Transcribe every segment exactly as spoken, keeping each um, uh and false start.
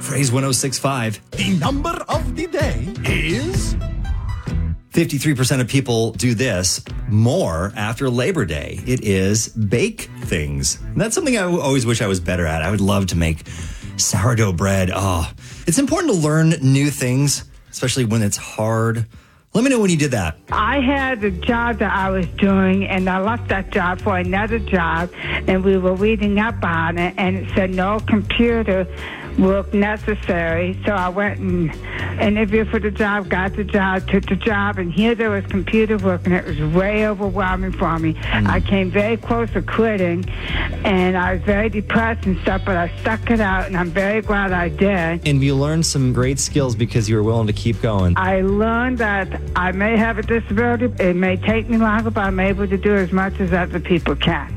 Phrase one oh six point five. The number of the day is... fifty-three percent of people do this more after Labor Day. It is bake things. And that's something I always wish I was better at. I would love to make sourdough bread. Oh, it's important to learn new things, especially when it's hard. Let me know when you did that. I had a job that I was doing, and I left that job for another job, and we were reading up on it, and it said no computer work necessary. So I went and interviewed for the job, got the job, took the job, and here there was computer work, and it was way overwhelming for me. Mm. I came very close to quitting, and I was very depressed and stuff, but I stuck it out, and I'm very glad I did. And you learned some great skills because you were willing to keep going. I learned that I may have a disability. It may take me longer, but I'm able to do as much as other people can.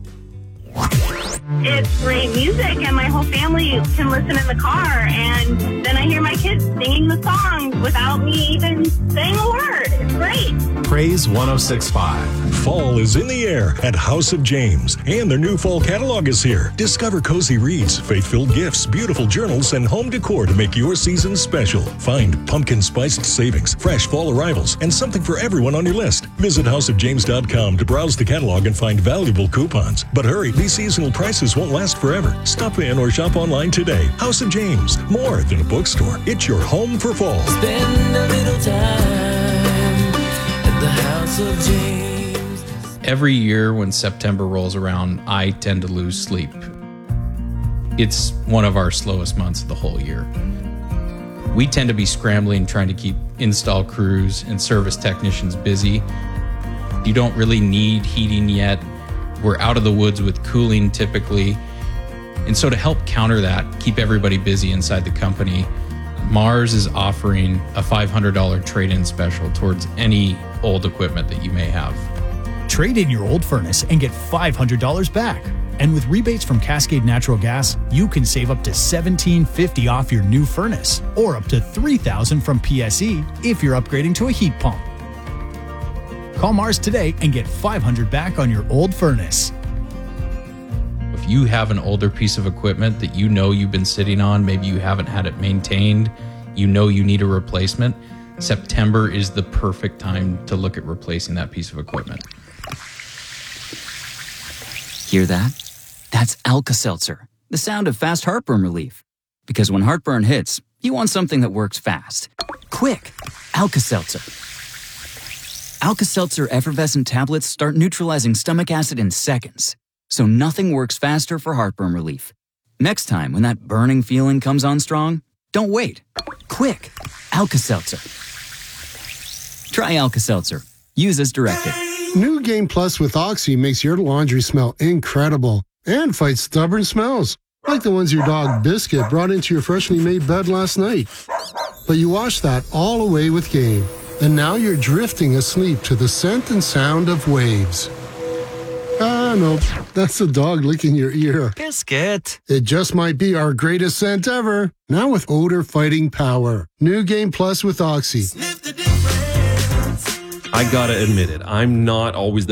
It's great music, and my whole family can listen in the car, and then I hear my kids singing the songs without me even saying a word. It's great. Praise one oh six point five. Fall is in the air at House of James, and their new fall catalog is here. Discover cozy reads, faith-filled gifts, beautiful journals, and home decor to make your season special. Find pumpkin-spiced savings, fresh fall arrivals, and something for everyone on your list. Visit house of james dot com to browse the catalog and find valuable coupons. But hurry, these seasonal prices won't last forever. Stop in or shop online today. House of James, more than a bookstore. It's your home for fall. Spend a little time at the House of James. Every year when September rolls around, I tend to lose sleep. It's one of our slowest months of the whole year. We tend to be scrambling, trying to keep install crews and service technicians busy. You don't really need heating yet. We're out of the woods with cooling typically. And so to help counter that, keep everybody busy inside the company, Mars is offering a five hundred dollars trade-in special towards any old equipment that you may have. Trade in your old furnace and get five hundred dollars back. And with rebates from Cascade Natural Gas, you can save up to seventeen fifty off your new furnace, or up to three thousand from P S E if you're upgrading to a heat pump. Call Mars today and get five hundred dollars back on your old furnace. If you have an older piece of equipment that you know you've been sitting on, maybe you haven't had it maintained, you know you need a replacement, September is the perfect time to look at replacing that piece of equipment. Hear that? That's Alka-Seltzer, the sound of fast heartburn relief. Because when heartburn hits, you want something that works fast. Quick, Alka-Seltzer. Alka-Seltzer effervescent tablets start neutralizing stomach acid in seconds, so nothing works faster for heartburn relief. Next time when that burning feeling comes on strong, don't wait. Quick, Alka-Seltzer. Try Alka-Seltzer. Use as directed. New Game Plus with Oxy makes your laundry smell incredible and fights stubborn smells, like the ones your dog Biscuit brought into your freshly made bed last night. But you washed that all away with Game, and now you're drifting asleep to the scent and sound of waves. Ah, no, that's the dog licking your ear. Biscuit. It just might be our greatest scent ever, now with odor-fighting power. New Game Plus with Oxy. I gotta admit it, I'm not always the